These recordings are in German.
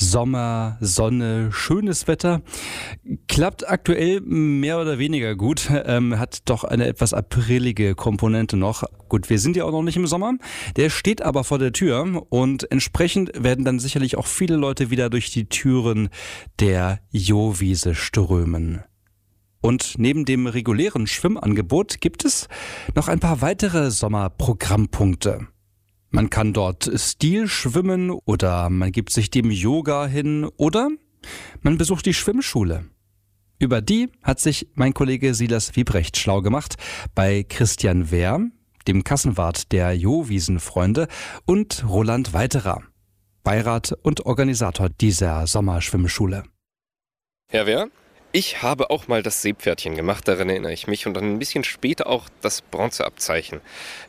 Sommer, Sonne, schönes Wetter. Klappt aktuell mehr oder weniger gut, hat doch eine etwas aprilige Komponente noch. Gut, wir sind ja auch noch nicht im Sommer, der steht aber vor der Tür und entsprechend werden dann sicherlich auch viele Leute wieder durch die Türen der Jowiese strömen. Und neben dem regulären Schwimmangebot gibt es noch ein paar weitere Sommerprogrammpunkte. Man kann dort Stil schwimmen oder man gibt sich dem Yoga hin oder man besucht die Schwimmschule. Über die hat sich mein Kollege Silas Wiebrecht schlau gemacht bei Christian Wehr, dem Kassenwart der Jowiesenfreunde, und Roland Weiterer, Beirat und Organisator dieser Sommerschwimmschule. Herr Wehr, ich habe auch mal das Seepferdchen gemacht, daran erinnere ich mich, und dann ein bisschen später auch das Bronzeabzeichen.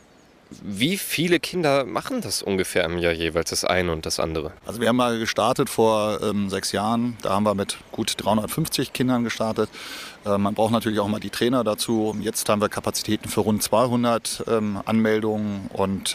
Wie viele Kinder machen das ungefähr im Jahr jeweils, das eine und das andere? Also wir haben mal gestartet vor 6 Jahren. Da haben wir mit gut 350 Kindern gestartet. Man braucht natürlich auch mal die Trainer dazu. Jetzt haben wir Kapazitäten für rund 200 Anmeldungen und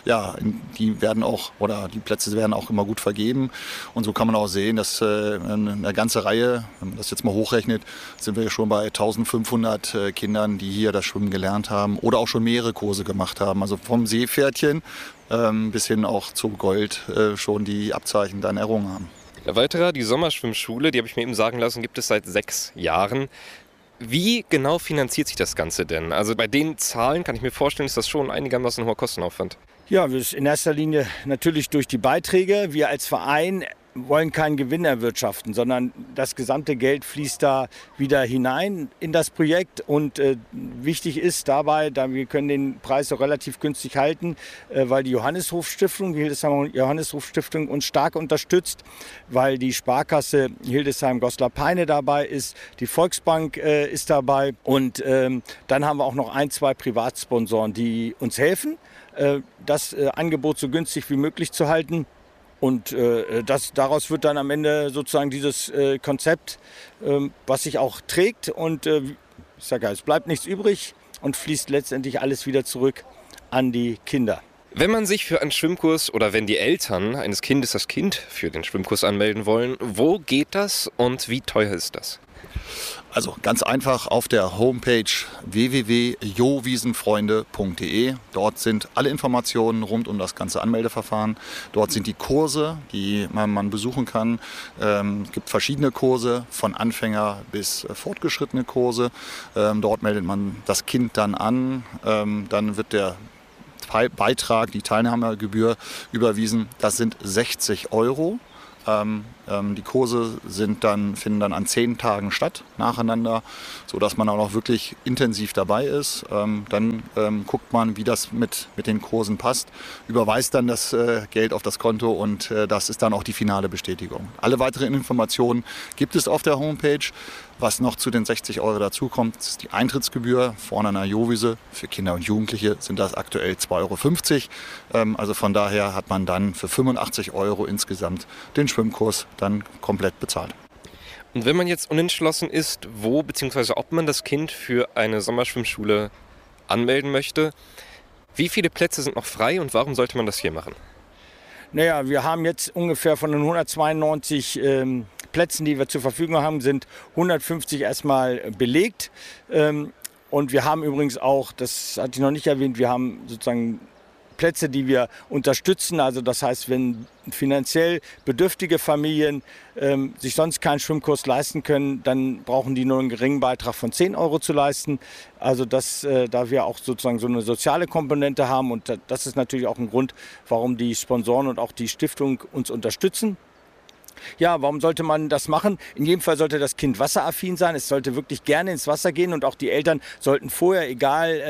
die werden auch, oder die Plätze werden auch immer gut vergeben. Und so kann man auch sehen, dass eine ganze Reihe, wenn man das jetzt mal hochrechnet, sind wir schon bei 1500 Kindern, die hier das Schwimmen gelernt haben oder auch schon mehrere Kurse gemacht haben. Also vom Seepferdchen bis hin auch zu Gold schon die Abzeichen dann errungen haben. Herr Weiterer, die Sommerschwimmschule, die habe ich mir eben sagen lassen, gibt es seit 6 Jahren. Wie genau finanziert sich das Ganze denn? Also bei den Zahlen kann ich mir vorstellen, ist das schon einigermaßen hoher Kostenaufwand. Ja, in erster Linie natürlich durch die Beiträge. Wir als Verein wollen keinen Gewinn erwirtschaften, sondern das gesamte Geld fließt da wieder hinein in das Projekt. Und wichtig ist dabei, wir können den Preis auch relativ günstig halten, weil die Johannishof-Stiftung, die Hildesheimer Johannishof-Stiftung uns stark unterstützt, weil die Sparkasse Hildesheim-Goslar-Peine dabei ist, die Volksbank ist dabei und dann haben wir auch noch 1, 2 Privatsponsoren, die uns helfen, das Angebot so günstig wie möglich zu halten. Und daraus wird dann am Ende sozusagen dieses Konzept, was sich auch trägt. Und ich sage ja, es bleibt nichts übrig und fließt letztendlich alles wieder zurück an die Kinder. Wenn man sich für einen Schwimmkurs oder wenn die Eltern eines Kindes das Kind für den Schwimmkurs anmelden wollen, wo geht das und wie teuer ist das? Also ganz einfach auf der Homepage www.jowiesenfreunde.de. Dort sind alle Informationen rund um das ganze Anmeldeverfahren. Dort sind die Kurse, die man besuchen kann. Es gibt verschiedene Kurse, von Anfänger bis fortgeschrittene Kurse. Dort meldet man das Kind dann an. Dann wird der Beitrag, die Teilnahmegebühr überwiesen. Das sind 60 €. Die Kurse finden dann an 10 Tagen statt, nacheinander, sodass man auch noch wirklich intensiv dabei ist. Dann guckt man, wie das mit den Kursen passt, überweist dann das Geld auf das Konto und das ist dann auch die finale Bestätigung. Alle weiteren Informationen gibt es auf der Homepage. Was noch zu den 60 € dazukommt, ist die Eintrittsgebühr vorne an der Jowiese. Für Kinder und Jugendliche sind das aktuell 2,50 €. Also von daher hat man dann für 85 € insgesamt den Schwimmkurs dann komplett bezahlt. Und wenn man jetzt unentschlossen ist, wo bzw. ob man das Kind für eine Sommerschwimmschule anmelden möchte, wie viele Plätze sind noch frei und warum sollte man das hier machen? Naja, wir haben jetzt ungefähr von den 192 Plätzen, die wir zur Verfügung haben, sind 150 erstmal belegt. Und wir haben übrigens auch, das hatte ich noch nicht erwähnt, wir haben sozusagen Plätze, die wir unterstützen. Also das heißt, wenn finanziell bedürftige Familien sich sonst keinen Schwimmkurs leisten können, dann brauchen die nur einen geringen Beitrag von 10 € zu leisten. Also da wir auch sozusagen so eine soziale Komponente haben und das ist natürlich auch ein Grund, warum die Sponsoren und auch die Stiftung uns unterstützen. Ja, warum sollte man das machen? In jedem Fall sollte das Kind wasseraffin sein. Es sollte wirklich gerne ins Wasser gehen und auch die Eltern sollten vorher, egal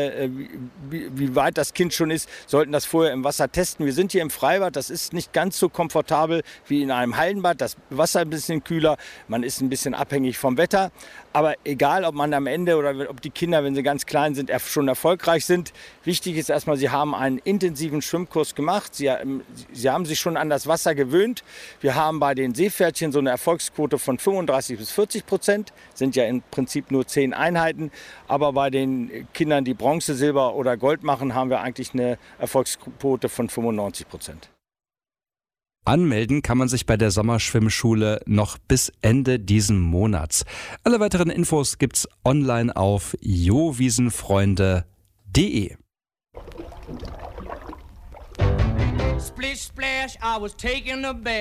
wie weit das Kind schon ist, sollten das vorher im Wasser testen. Wir sind hier im Freibad, das ist nicht ganz so komfortabel wie in einem Hallenbad. Das Wasser ein bisschen kühler, man ist ein bisschen abhängig vom Wetter. Aber egal, ob man am Ende oder ob die Kinder, wenn sie ganz klein sind, schon erfolgreich sind, wichtig ist erstmal, sie haben einen intensiven Schwimmkurs gemacht. Sie haben sich schon an das Wasser gewöhnt. Wir haben bei den Seepferdchen so eine Erfolgsquote von 35-40%, sind ja im Prinzip nur 10 Einheiten. Aber bei den Kindern, die Bronze, Silber oder Gold machen, haben wir eigentlich eine Erfolgsquote von 95%. Anmelden kann man sich bei der Sommerschwimmschule noch bis Ende diesen Monats. Alle weiteren Infos gibt's online auf jowiesenfreunde.de. Splish splash, I was taking a bath.